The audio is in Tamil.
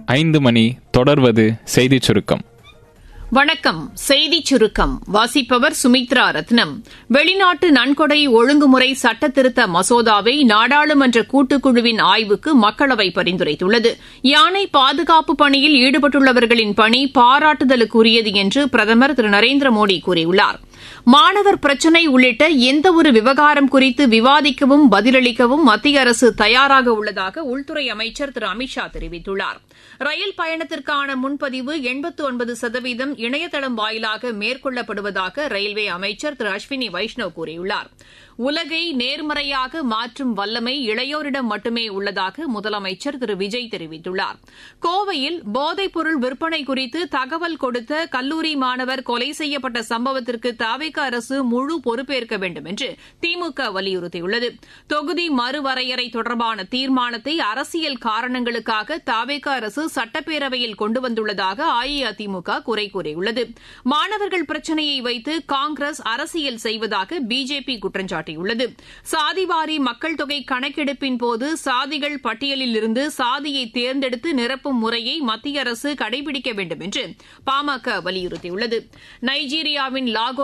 5 மணி தொடர்வது செய்திச் சுருக்கம். வணக்கம். செய்திச் சுருக்கம் வாசிப்பவர் சுமித்ரா ரத்னம். வெளிநாட்டு நன்கொடை ஒழுங்குமுறை சட்ட திருத்த மசோதாவை நாடாளுமன்ற கூட்டுக்குழுவின் ஆய்வுக்கு மக்களவை பரிந்துரைத்துள்ளது. யானை பாதுகாப்பு பணியில் ஈடுபட்டுள்ளவர்களின் பணி பாராட்டுதலுக்குரியது என்று பிரதமர் திரு நரேந்திர மோடி கூறியுள்ளார். மாணவர் பிரச்சினை உள்ளிட்ட எந்தவொரு விவகாரம் குறித்து விவாதிக்கவும் பதிலளிக்கவும் மத்திய அரசு தயாராக உள்ளதாக உள்துறை அமைச்சர் திரு அமித் ஷா தெரிவித்துள்ளார். ரயில் பயணத்திற்கான முன்பதிவு 89% இணையதளம் வாயிலாக மேற்கொள்ளப்படுவதாக ரயில்வே அமைச்சர் திரு அஸ்வினி வைஷ்ணவ் கூறியுள்ளார். உலகை நேர்மறையாக மாற்றும் வல்லமை இளையோரிடம் மட்டுமே உள்ளதாக முதலமைச்சர் திரு விஜய் தெரிவித்துள்ளார். கோவையில் போதைப்பொருள் விற்பனை குறித்து தகவல் கொடுத்த கல்லூரி மாணவர் கொலை செய்யப்பட்ட சம்பவத்திற்கு தவிக அரசு முழு பொறுப்பேற்க வேண்டும் என்று திமுக வலியுறுத்தியுள்ளது. தொகுதி மறுவரையறை தொடர்பான தீர்மானத்தை அரசியல் காரணங்களுக்காக தவிக அரசு சட்டப்பேரவையில் கொண்டு வந்துள்ளதாக அஇஅதிமுக குறை கூறியுள்ளது. மாணவர்கள் பிரச்சினையை வைத்து காங்கிரஸ் அரசியல் செய்வதாக பிஜேபி குற்றம் சாட்டியுள்ளது. சாதிவாரி மக்கள் தொகை கணக்கெடுப்பின் போது சாதிகள் பட்டியலில் இருந்து சாதியை தேர்ந்தெடுத்து நிரப்பும் முறையை மத்திய அரசு கடைபிடிக்க வேண்டும் என்று பாமக வலியுறுத்தியுள்ளது. நைஜீரியாவின் லாகோஸ்